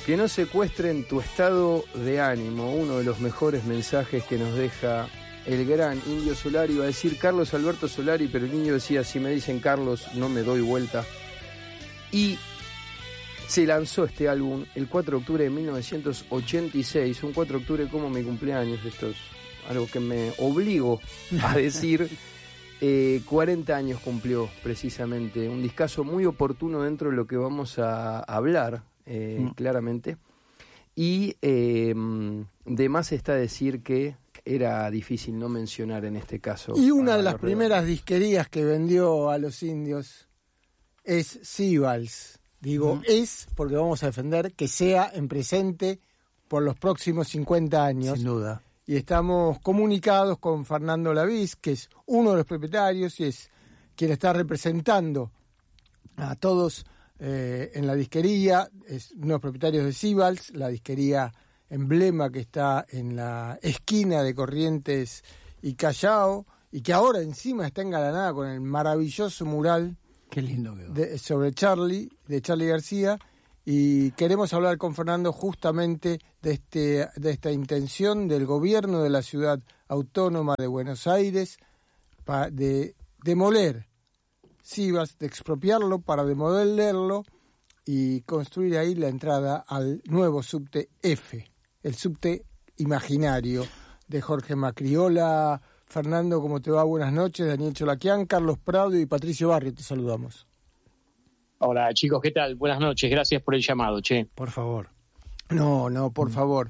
Que no secuestren tu estado de ánimo, uno de los mejores mensajes que nos deja el gran Indio Solari. Iba a decir Carlos Alberto Solari, pero el Indio decía, si me dicen Carlos, no me doy vuelta. Y se lanzó este álbum el 4 de octubre de 1986, un 4 de octubre como mi cumpleaños, esto es algo que me obligo a decir. 40 años cumplió precisamente, un discazo muy oportuno dentro de lo que vamos a hablar, claramente. Y de más está decir que era difícil no mencionar en este caso. Y una de las primeras disquerías que vendió a los indios es Sibals. Digo, es porque vamos a defender que sea en presente por los próximos 50 años. Sin duda. Y estamos comunicados con Fernando Lavís, que es uno de los propietarios y es quien está representando a todos en la disquería. Es uno de los propietarios de Sibals, la disquería emblema que está en la esquina de Corrientes y Callao, y que ahora encima está engalanada con el maravilloso mural. Qué lindo quedó. Sobre Charlie, de Charlie García. Y queremos hablar con Fernando justamente de esta intención del gobierno de la Ciudad Autónoma de Buenos Aires de demoler Sibals, de expropiarlo para demolerlo y construir ahí la entrada al nuevo subte F, el subte imaginario de Jorge Macri. Hola Fernando, ¿cómo te va? Buenas noches. Daniel Cholaquián, Carlos Prado y Patricio Barrio, te saludamos. Hola chicos, ¿qué tal? Buenas noches, gracias por el llamado, che. Por favor. No, por favor.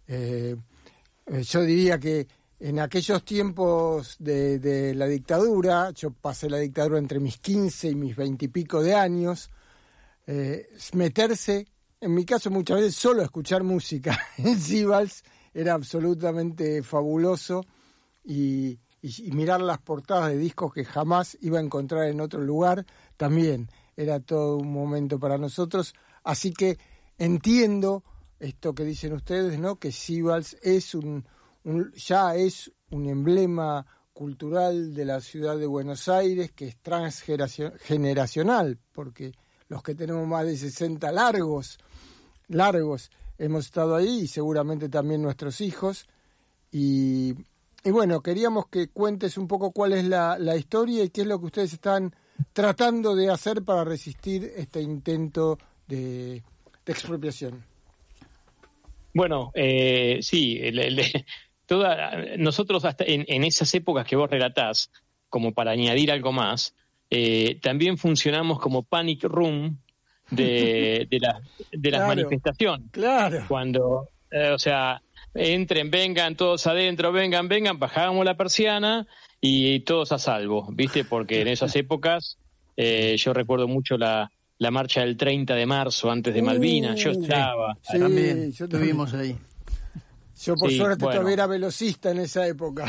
Yo diría que en aquellos tiempos de la dictadura, yo pasé la dictadura entre mis 15 y mis 20 y pico de años, meterse, en mi caso muchas veces solo escuchar música en Sibals era absolutamente fabuloso y mirar las portadas de discos que jamás iba a encontrar en otro lugar también. Era todo un momento para nosotros, así que entiendo esto que dicen ustedes, ¿no? Que Sibals es ya es un emblema cultural de la ciudad de Buenos Aires, que es transgeneracional, porque los que tenemos más de 60 largos, hemos estado ahí y seguramente también nuestros hijos. Y bueno, queríamos que cuentes un poco cuál es la historia y qué es lo que ustedes están tratando de hacer para resistir este intento de expropiación. Bueno, sí, nosotros hasta en esas épocas que vos relatás, como para añadir algo más, también funcionamos como panic room de las manifestaciones. Claro. Cuando, entren, vengan, todos adentro, vengan, bajábamos la persiana y todos a salvo, ¿viste? Porque en esas épocas yo recuerdo mucho la marcha del 30 de marzo antes de Malvinas, yo estaba. Sí, también estuvimos ahí. Yo por suerte todavía era velocista en esa época.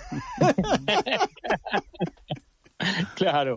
Claro,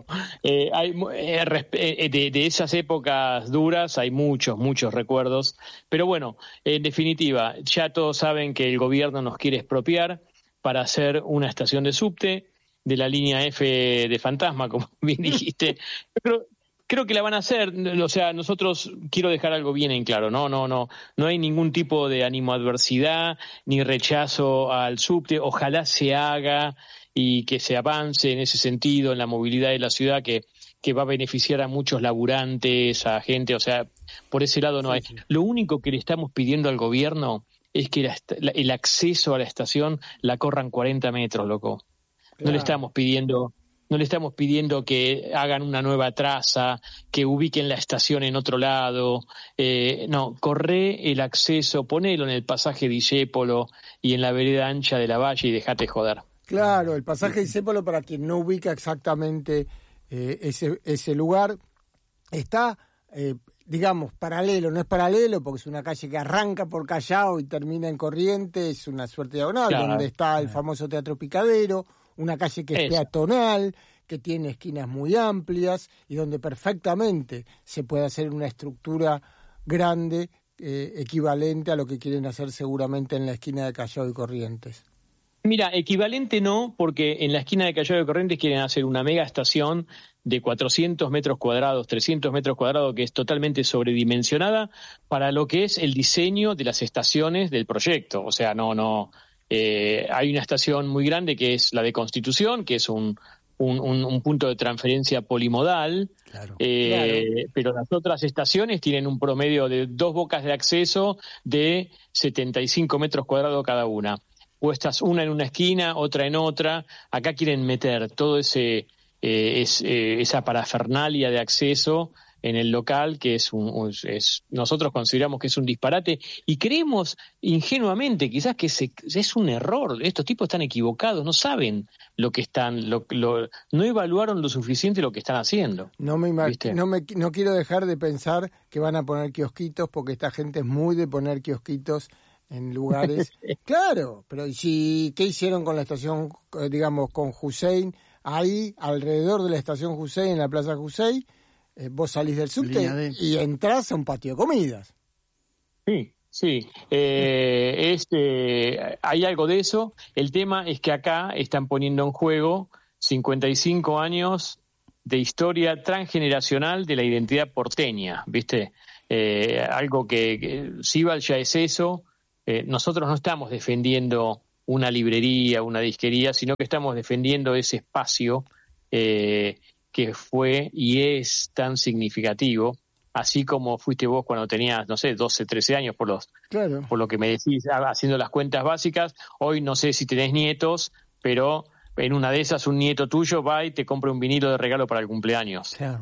de esas épocas duras hay muchos recuerdos, pero bueno, en definitiva, ya todos saben que el gobierno nos quiere expropiar para hacer una estación de subte de la línea F de Fantasma, como bien dijiste. Creo que la van a hacer, o sea, nosotros, quiero dejar algo bien en claro, no hay ningún tipo de animadversidad ni rechazo al subte, ojalá se haga y que se avance en ese sentido, en la movilidad de la ciudad, que va a beneficiar a muchos laburantes, a gente, o sea, por ese lado no hay. Lo único que le estamos pidiendo al gobierno es que el acceso a la estación la corran 40 metros, loco. Claro. No le estamos pidiendo que hagan una nueva traza, que ubiquen la estación en otro lado. No, corre el acceso, ponelo en el pasaje Discépolo y en la vereda ancha de la Valle y dejate joder. Claro, el pasaje Discépolo, para quien no ubica exactamente ese lugar, está, digamos, paralelo. No es paralelo porque es una calle que arranca por Callao y termina en Corrientes, es una suerte diagonal, claro, donde está el famoso Teatro Picadero, una calle que es peatonal, que tiene esquinas muy amplias y donde perfectamente se puede hacer una estructura grande equivalente a lo que quieren hacer seguramente en la esquina de Callao y Corrientes. Mira, equivalente no, porque en la esquina de Callao de Corrientes quieren hacer una mega estación de 400 metros cuadrados, 300 metros cuadrados, que es totalmente sobredimensionada para lo que es el diseño de las estaciones del proyecto. O sea, hay una estación muy grande que es la de Constitución, que es un punto de transferencia polimodal, claro. Pero las otras estaciones tienen un promedio de 2 bocas de acceso de 75 metros cuadrados cada una. Puestas una en una esquina, otra en otra. Acá quieren meter todo esa parafernalia de acceso en el local, que nosotros consideramos que es un disparate y creemos ingenuamente quizás que es un error. Estos tipos están equivocados, no saben lo que están, no evaluaron lo suficiente lo que están haciendo. No quiero dejar de pensar que van a poner kiosquitos, porque esta gente es muy de poner kiosquitos en lugares. Claro, pero ¿qué hicieron con la estación, digamos, con Hussein? Ahí, alrededor de la estación Hussein, en la Plaza Hussein, vos salís del subte y entrás a un patio de comidas. Sí. Hay algo de eso. El tema es que acá están poniendo en juego 55 años de historia transgeneracional de la identidad porteña, ¿viste? Algo que Cibal ya es eso. Nosotros no estamos defendiendo una librería, una disquería, sino que estamos defendiendo ese espacio que fue y es tan significativo, así como fuiste vos cuando tenías, 12, 13 años, por lo que me decís, haciendo las cuentas básicas. Hoy no sé si tenés nietos, pero en una de esas un nieto tuyo va y te compra un vinilo de regalo para el cumpleaños. Claro.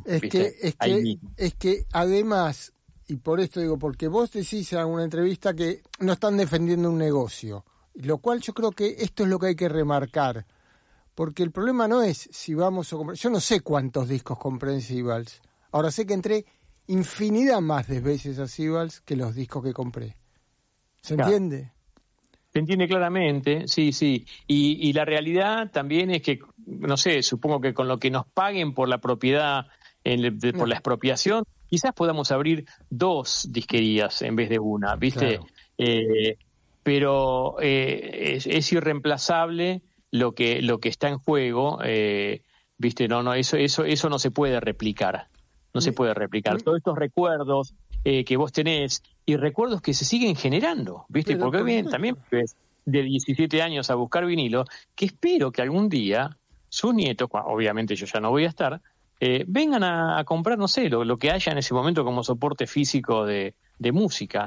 Es que además, y por esto digo, porque vos decís en una entrevista que no están defendiendo un negocio, lo cual yo creo que esto es lo que hay que remarcar, porque el problema no es si vamos a comprar. Yo no sé cuántos discos compré en Cibals. Ahora sé que entré infinidad más de veces a Cibals que los discos que compré. ¿Se entiende? Se entiende claramente, sí. Y la realidad también es que, supongo que con lo que nos paguen por la propiedad, por la expropiación, quizás podamos abrir 2 disquerías en vez de una, ¿viste? Claro. Pero es irreemplazable lo que está en juego, ¿viste? Eso no se puede replicar. No se puede replicar. Todos estos recuerdos que vos tenés y recuerdos que se siguen generando, ¿viste? Porque bien, también ves de 17 años a buscar vinilo, que espero que algún día sus nietos, obviamente yo ya no voy a estar, vengan a comprar, lo que haya en ese momento como soporte físico de música,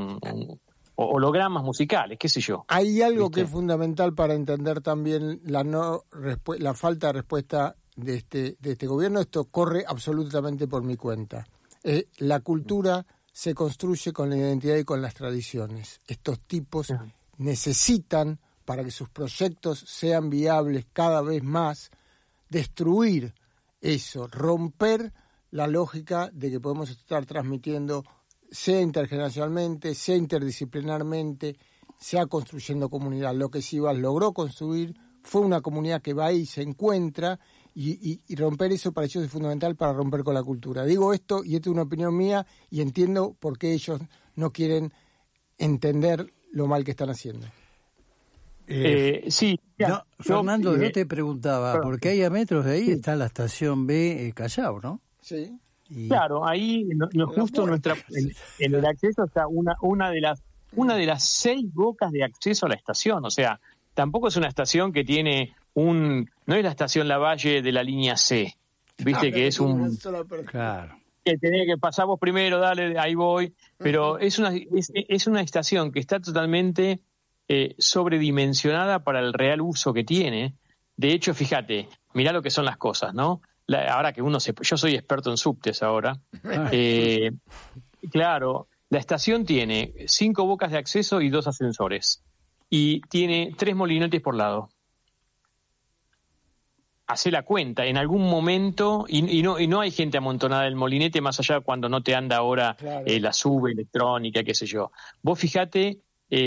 hologramas musicales, qué sé yo. Hay algo, ¿viste?, que es fundamental para entender también la falta de respuesta de este gobierno. Esto corre absolutamente por mi cuenta. La cultura se construye con la identidad y con las tradiciones. Estos tipos necesitan, para que sus proyectos sean viables cada vez más, destruir eso, romper la lógica de que podemos estar transmitiendo, sea intergeneracionalmente, sea interdisciplinarmente, sea construyendo comunidad. Lo que Cibals logró construir fue una comunidad que va ahí, se encuentra, y romper eso para ellos es fundamental para romper con la cultura. Digo esto, y esta es una opinión mía, y entiendo por qué ellos no quieren entender lo mal que están haciendo. Sí. Fernando, yo te preguntaba, porque ahí a metros de ahí está la estación B Callao, ¿no? Sí. Claro, ahí justo en el acceso está una de las 6 bocas de acceso a la estación. O sea, tampoco es una estación que tiene no es la estación Lavalle de la línea C, viste, que es claro, que tenés que pasar vos primero, dale, ahí voy, pero es una estación que está totalmente sobredimensionada para el real uso que tiene. De hecho, fíjate, mirá lo que son las cosas, ¿no? Ahora que yo soy experto en subtes ahora, claro, la estación tiene 5 bocas de acceso y 2 ascensores, y tiene 3 molinetes por lado. Hacé la cuenta, en algún momento, y no hay gente amontonada del molinete, más allá cuando no te anda ahora, claro, la sube electrónica, qué sé yo. Vos fijate,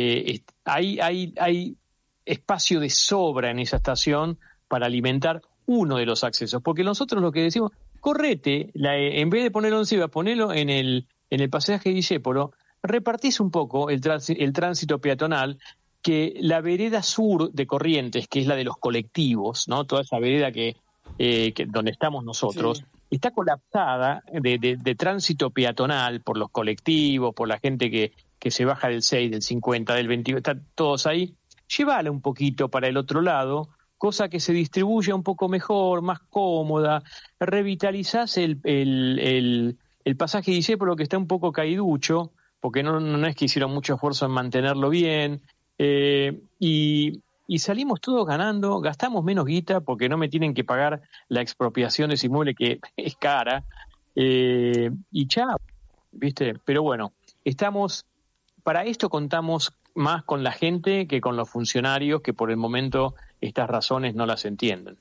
hay espacio de sobra en esa estación para alimentar uno de los accesos, porque nosotros lo que decimos, correte, en vez de ponerlo en Cibas, ponelo en el pasaje de Discépolo, repartís un poco el tránsito peatonal, que la vereda sur de Corrientes, que es la de los colectivos, ¿no? Toda esa vereda que donde estamos nosotros, sí, está colapsada de tránsito peatonal por los colectivos, por la gente que se baja del 6, del 50, del 20, están todos ahí. Llévala un poquito para el otro lado, cosa que se distribuya un poco mejor, más cómoda. Revitalizás el pasaje Discépolo, que está un poco caiducho, porque no es que hicieron mucho esfuerzo en mantenerlo bien, y salimos todos ganando, gastamos menos guita porque no me tienen que pagar la expropiación de ese inmueble que es cara, y chao, ¿viste? Pero bueno, para esto contamos más con la gente que con los funcionarios, que por el momento estas razones no las entienden.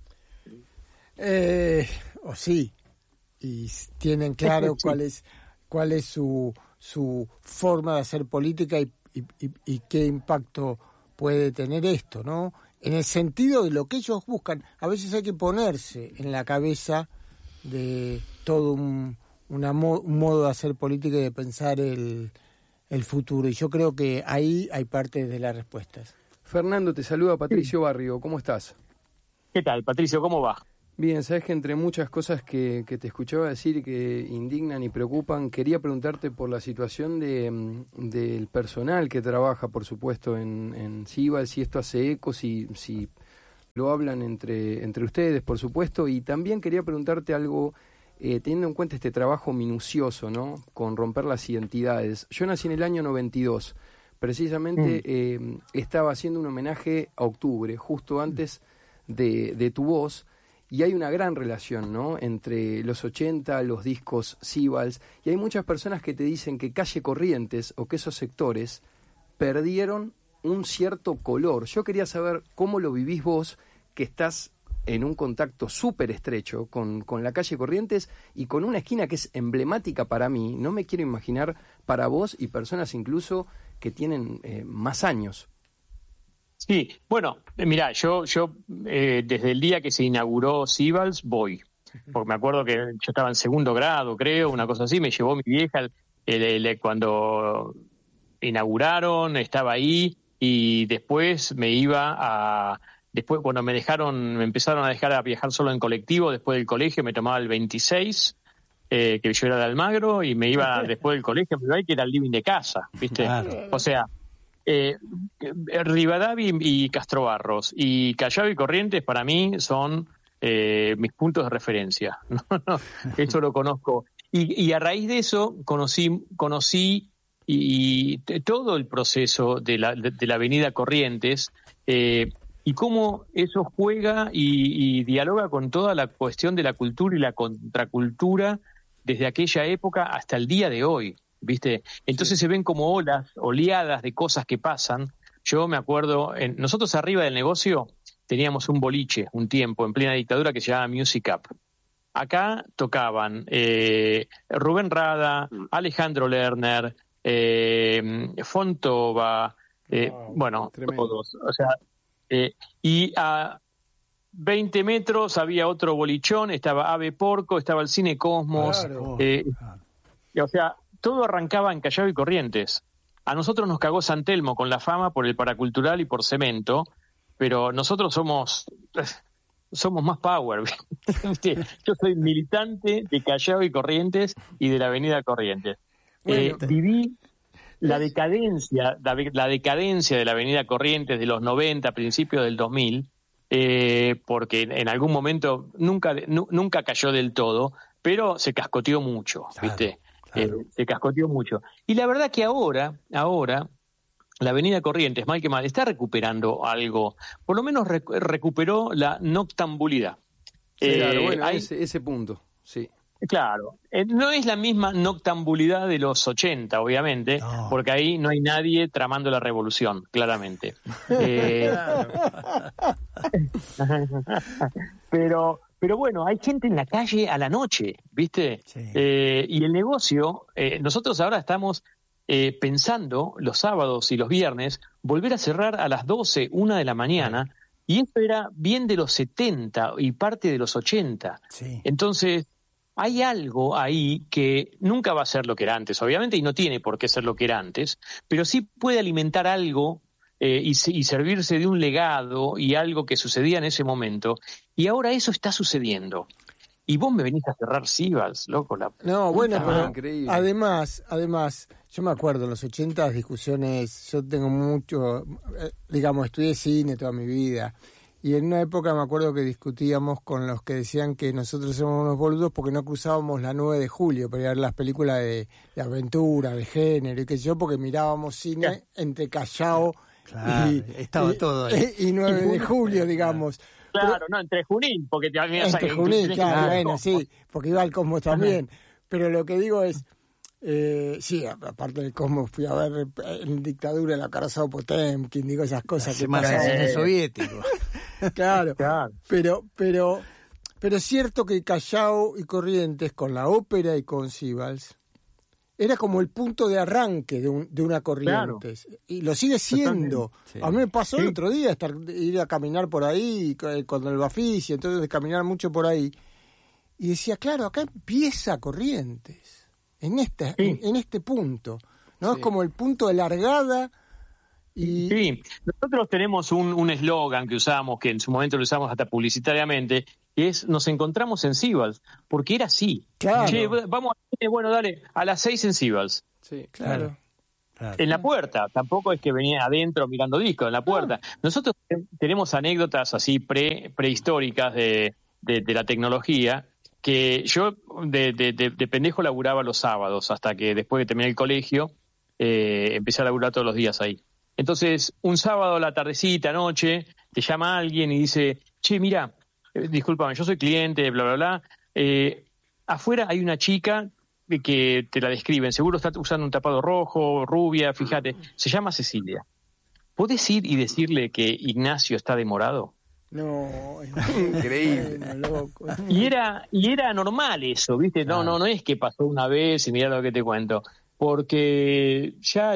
O sí, y tienen claro sí, cuál es su forma de hacer política y qué impacto puede tener esto, ¿no? En el sentido de lo que ellos buscan. A veces hay que ponerse en la cabeza de todo un modo de hacer política y de pensar el futuro. Y yo creo que ahí hay parte de las respuestas. Fernando, te saluda Patricio Barrio. ¿Cómo estás? ¿Qué tal, Patricio? ¿Cómo va? Bien, sabes que entre muchas cosas que te escuchaba decir y que indignan y preocupan, quería preguntarte por la situación del personal que trabaja, por supuesto, en Cibals, si esto hace eco, si lo hablan entre ustedes, por supuesto, y también quería preguntarte algo, teniendo en cuenta este trabajo minucioso, ¿no?, con romper las identidades. Yo nací en el año 92, precisamente estaba haciendo un homenaje a Octubre, justo antes de Tu Voz. Y hay una gran relación, ¿no?, entre los 80, los discos Cibals, y hay muchas personas que te dicen que Calle Corrientes o que esos sectores perdieron un cierto color. Yo quería saber cómo lo vivís vos, que estás en un contacto súper estrecho con la Calle Corrientes y con una esquina que es emblemática para mí. No me quiero imaginar para vos y personas incluso que tienen más años. Sí, bueno, mirá, yo desde el día que se inauguró Cibals voy, porque me acuerdo que yo estaba en segundo grado, creo, una cosa así, me llevó mi vieja cuando inauguraron, estaba ahí, y después cuando me empezaron a dejar a viajar solo en colectivo, después del colegio me tomaba el 26, que yo era de Almagro, y me iba después del colegio, me iba ahí, que era el living de casa, ¿viste? Claro. O sea, Rivadavia y Castrobarros y Callao y Corrientes para mí son mis puntos de referencia. Eso lo conozco. Y a raíz de eso conocí y todo el proceso de la avenida Corrientes, y cómo eso juega y dialoga con toda la cuestión de la cultura y la contracultura desde aquella época hasta el día de hoy, ¿viste? Entonces se ven como oleadas de cosas que pasan. Yo me acuerdo, nosotros arriba del negocio teníamos un boliche un tiempo en plena dictadura que se llamaba Music Up. Acá tocaban Rubén Rada, Alejandro Lerner, Fontova, bueno, tremendo. Todos. O sea, y a 20 metros había otro bolichón, estaba Ave Porco, estaba el Cine Cosmos. Claro. O sea, todo arrancaba en Callao y Corrientes. A nosotros nos cagó San Telmo con la fama por el paracultural y por cemento, pero nosotros somos más power. Yo soy militante de Callao y Corrientes y de la avenida Corrientes. Bueno, viví la decadencia de la avenida Corrientes de los 90, principios del 2000, porque en algún momento nunca cayó del todo, pero se cascoteó mucho, ¿viste? Claro. Se cascoteó mucho. Y la verdad que ahora la avenida Corrientes, mal que mal, está recuperando algo. Por lo menos recuperó la noctambulidad. Claro, bueno, ese punto, sí. Claro, no es la misma noctambulidad de los 80, obviamente, no, porque ahí no hay nadie tramando la revolución, claramente. Pero bueno, hay gente en la calle a la noche, ¿viste? Sí. Y el negocio, nosotros ahora estamos pensando los sábados y los viernes volver a cerrar a las 12, 1 de la mañana, y esto era bien de los 70 y parte de los 80. Sí. Entonces, hay algo ahí que nunca va a ser lo que era antes, obviamente, y no tiene por qué ser lo que era antes, pero sí puede alimentar algo y servirse de un legado y algo que sucedía en ese momento, y ahora eso está sucediendo. Y vos me venís a cerrar Sibals, loco. No, bueno, pero increíble. además, yo me acuerdo en los 80 discusiones, yo tengo mucho, digamos, estudié cine toda mi vida, y en una época me acuerdo que discutíamos con los que decían que nosotros éramos unos boludos porque no cruzábamos la 9 de julio para ir a ver las películas de aventura, de género y qué sé yo, porque mirábamos cine entre Callao estaba todo ahí. y 9 de julio, digamos. Claro, Pero, no, entre Junín, porque te entre Junín, claro, bueno, sí, porque iba al Cosmos también. Pero lo que digo es, sí, aparte del Cosmos, fui a ver en dictadura la Carrasado Potemkin, digo esas cosas que pasan pasan. en el soviético. Claro, pero es cierto que Callao y Corrientes, con la ópera y con Sibals, era como el punto de arranque de una Corrientes. Claro. Y lo sigue siendo. Sí. A mí me pasó el otro día ir a caminar por ahí con el Bafisi, entonces de caminar mucho por ahí. Y decía, claro, acá empieza Corrientes, en este punto. ¿No? Sí. Es como el punto de largada. Y... Sí, nosotros tenemos un eslogan que usamos, que en su momento lo usamos hasta publicitariamente, que es nos encontramos en Sibals, porque era así. Claro. Che, vamos, bueno, dale, a las 6 en Sibals. Sí, claro. En la puerta, tampoco es que venía adentro mirando discos, en la puerta. Nosotros tenemos anécdotas así prehistóricas de la tecnología, que yo de pendejo laburaba los sábados, hasta que después de terminar el colegio, empecé a laburar todos los días ahí. Entonces, un sábado a la tardecita, noche, te llama alguien y dice, che, mira, discúlpame, yo soy cliente, bla, bla, bla. Afuera hay una chica que te la describen, seguro está usando un tapado rojo, rubia, fíjate, se llama Cecilia. ¿Podés ir y decirle que Ignacio está demorado? No, es increíble. Loco. Y era normal eso, ¿viste? No es que pasó una vez y mirá lo que te cuento. Porque ya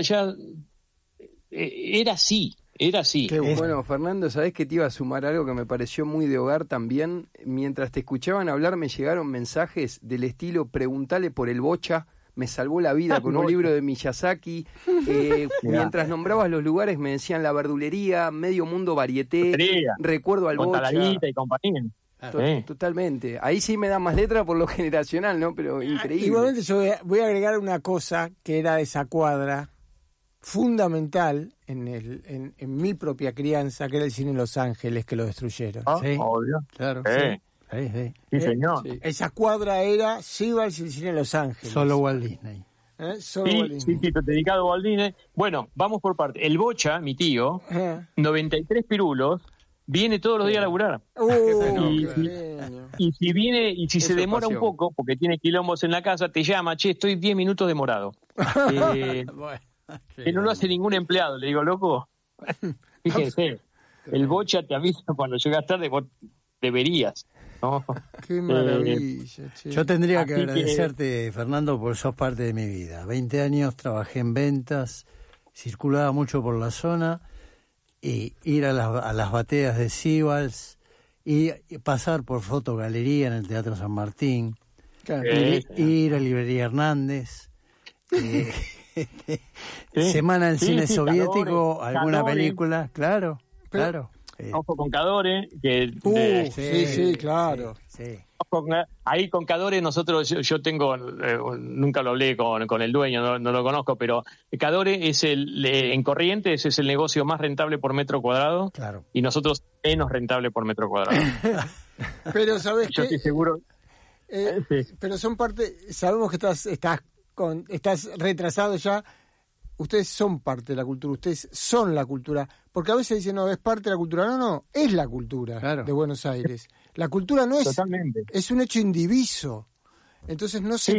era así. Qué bueno, Fernando, ¿sabés que te iba a sumar algo que me pareció muy de hogar también? Mientras te escuchaban hablar me llegaron mensajes del estilo preguntale por el Bocha, me salvó la vida con un libro de Miyazaki. Mientras nombrabas los lugares me decían la verdulería, Medio Mundo Varieté, recuerdo al Bocha. Y compañía. Totalmente. Ahí sí me da más letra por lo generacional, ¿no? Pero increíble. Igualmente yo voy a agregar una cosa que era de esa cuadra fundamental en mi propia crianza, que era el cine Los Ángeles, que lo destruyeron. Sí, obvio. Claro. Sí, señor. Sí. Esa cuadra era Sibals y el cine Los Ángeles. Solo Walt Disney. Solo Walt Disney. Sí, dedicado a Walt Disney. Bueno, vamos por parte. El Bocha, mi tío, 93 pirulos, viene todos los días a laburar. Y si viene, y si se demora un poco, porque tiene quilombos en la casa, te llama, che, estoy 10 minutos demorado. Bueno. Que no lo hace ningún empleado, le digo, loco, fíjense, el Bocha te avisa cuando llegas tarde, vos deberías, ¿no? Qué maravilla, Yo tendría que agradecerte, Fernando, porque sos parte de mi vida. 20 años trabajé en ventas, circulaba mucho por la zona, y ir a las bateas de Sibals, y pasar por Fotogalería en el Teatro San Martín, ir a Librería Hernández, Semana del Cine Soviético, alguna película, claro. Ojo con Cadore, claro. Sí. Ahí con Cadore nosotros, yo tengo, nunca lo hablé con el dueño, no lo conozco, pero Cadore es en Corrientes es el negocio más rentable por metro cuadrado, claro. Y nosotros menos rentable por metro cuadrado. Pero ¿sabes qué? Yo estoy seguro. Pero son parte, sabemos que estás retrasado ya. Ustedes son parte de la cultura, ustedes son la cultura, porque a veces dicen, no, es parte de la cultura. No, es la cultura de Buenos Aires. La cultura no es, totalmente. Es un hecho indiviso. Entonces no se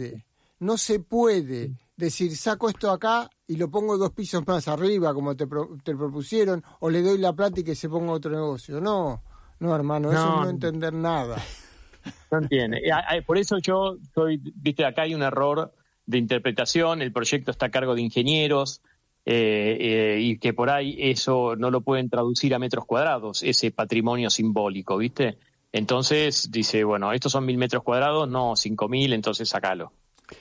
puede decir, saco esto acá y lo pongo 2 pisos más arriba, como te propusieron, o le doy la plata y que se ponga otro negocio. No, hermano, eso es no entender nada. No entiende. Por eso yo viste, acá hay un error de interpretación, el proyecto está a cargo de ingenieros, y que por ahí eso no lo pueden traducir a metros cuadrados, ese patrimonio simbólico, ¿viste? Entonces dice, bueno, estos son 1.000 metros cuadrados, no 5.000, entonces sacalo.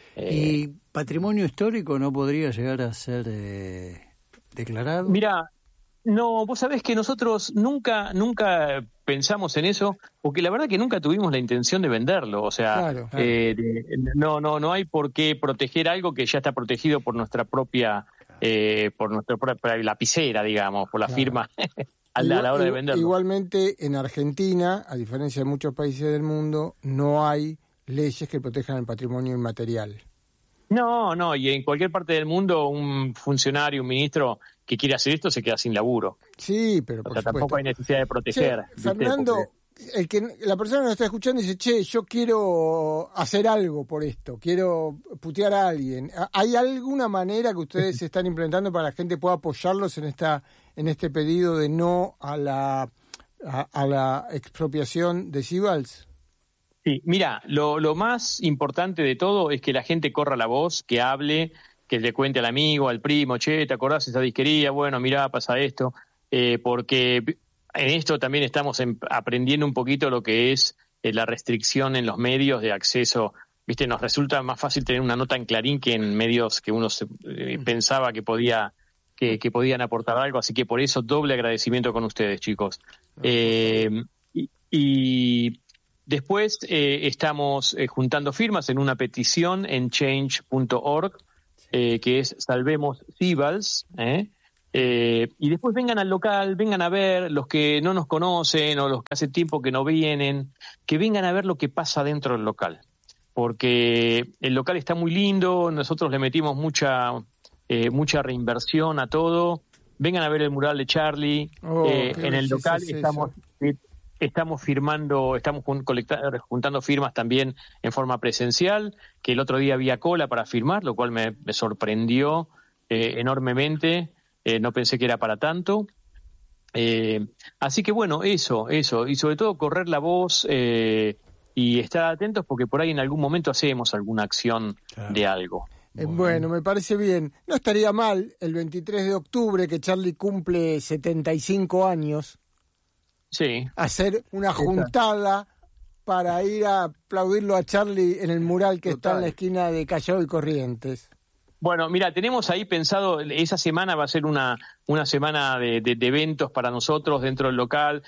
¿Y patrimonio histórico no podría llegar a ser declarado? Mira, No, vos sabés que nosotros nunca pensamos en eso, porque la verdad que nunca tuvimos la intención de venderlo. O sea, Claro. no hay por qué proteger algo que ya está protegido por nuestra propia lapicera, digamos, por la firma a la hora de venderlo. Igualmente, en Argentina, a diferencia de muchos países del mundo, no hay leyes que protejan el patrimonio inmaterial. No, y en cualquier parte del mundo un funcionario, un ministro que quiere hacer esto se queda sin laburo. Sí, pero por supuesto. Tampoco hay necesidad de proteger. Che, Fernando, la persona que nos está escuchando dice, che, yo quiero hacer algo por esto, quiero putear a alguien. ¿Hay alguna manera que ustedes están implementando para que la gente pueda apoyarlos en este pedido de no a la expropiación de Sibals? Sí, mira, lo más importante de todo es que la gente corra la voz, que hable, que le cuente al amigo, al primo, che, ¿te acordás de esa disquería? Bueno, mirá, pasa esto, porque en esto también estamos aprendiendo un poquito lo que es la restricción en los medios de acceso. Viste, nos resulta más fácil tener una nota en Clarín que en medios que uno pensaba que podían aportar algo, así que por eso doble agradecimiento con ustedes, chicos. Y después estamos juntando firmas en una petición en change.org, que es Salvemos Sibals, y después vengan al local, vengan a ver, los que no nos conocen o los que hace tiempo que no vienen, que vengan a ver lo que pasa dentro del local, porque el local está muy lindo, nosotros le metimos mucha reinversión a todo. Vengan a ver el mural de Charlie. En el local estamos firmando, estamos juntando firmas también en forma presencial, que el otro día había cola para firmar, lo cual me sorprendió enormemente. No pensé que era para tanto. Así que bueno, eso, y sobre todo correr la voz y estar atentos, porque por ahí en algún momento hacemos alguna acción de algo. Bueno, me parece bien. No estaría mal el 23 de octubre, que Charlie cumple 75 años, sí, hacer una juntada para ir a aplaudirlo a Charlie en el mural que está en la esquina de Callao y Corrientes. Bueno, mira, tenemos ahí pensado, esa semana va a ser una semana de eventos para nosotros dentro del local.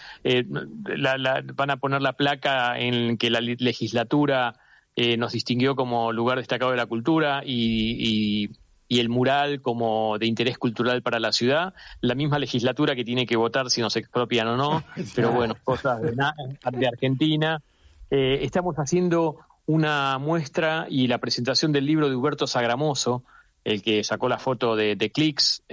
Van a poner la placa en que la legislatura nos distinguió como lugar destacado de la cultura y el mural como de interés cultural para la ciudad. La misma legislatura que tiene que votar si nos expropian o no, pero bueno, cosas de Argentina. Estamos haciendo una muestra y la presentación del libro de Huberto Sagramoso, el que sacó la foto de Clix.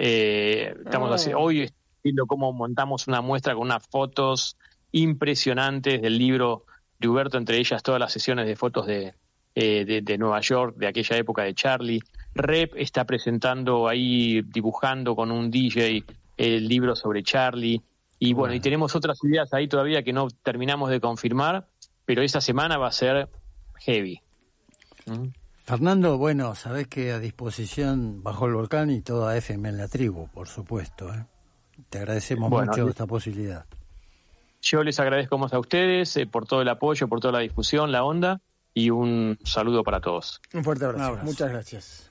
Hoy viendo cómo montamos una muestra con unas fotos impresionantes del libro de Huberto, entre ellas todas las sesiones de fotos de Nueva York, de aquella época de Charlie. Rep está presentando ahí, dibujando con un DJ el libro sobre Charlie. Y bueno, y tenemos otras ideas ahí todavía que no terminamos de confirmar, pero esa semana va a ser heavy. Fernando, bueno, sabés que a disposición Bajo el Volcán y toda FM en la Tribu, por supuesto. Te agradecemos mucho esta posibilidad. Yo les agradezco más a ustedes por todo el apoyo, por toda la difusión, la onda, y un saludo para todos. Un fuerte abrazo. Muchas gracias.